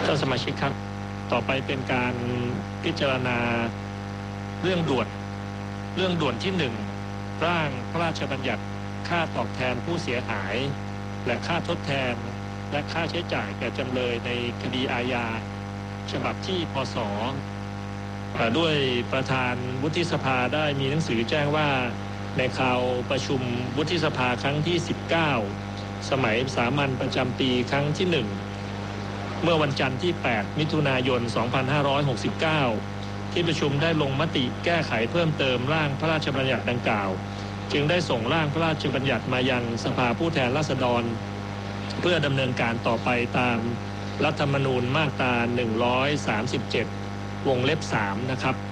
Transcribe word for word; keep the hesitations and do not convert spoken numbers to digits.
ท่านสมาชิกครับต่อไปเป็นการพิจารณาเรื่องด่วนเรื่องด่วนที่หนึ่งร่างพระราชบัญญัติค่าตอบแทนผู้เสียหายและค่าทดแทนและค่าใช้จ่ายแก่จำเลยในคดีอาญาฉบับที่พ.ศ.ด้วยประธานวุฒิสภาได้มีหนังสือแจ้งว่าในคราวประชุมวุฒิสภาครั้งที่สิบเก้าสมัยสามัญประจำปีครั้งที่หนึ่งเมื่อวันจันทร์ที่แปดมิถุนายนสองพันห้าร้อยหกสิบเก้าที่ประชุมได้ลงมติแก้ไขเพิ่มเติมร่างพระราชบัญญัติดังกล่าวจึงได้ส่งร่างพระราชบัญญัติมายังสภาผู้แทนราษฎรเพื่อดำเนินการต่อไปตามรัฐธรรมนูญมาตราหนึ่งร้อยสามสิบเจ็ดวงเล็บสามนะครับ